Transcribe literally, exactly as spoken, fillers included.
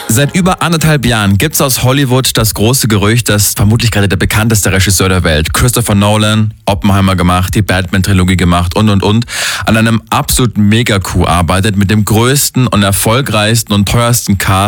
Seit über anderthalb Jahren gibt es aus Hollywood das große Gerücht, dass vermutlich gerade der bekannteste Regisseur der Welt, Christopher Nolan, Oppenheimer gemacht, die Batman-Trilogie gemacht und und und, an einem absoluten Mega-Coup arbeitet mit dem größten und erfolgreichsten und teuersten Cast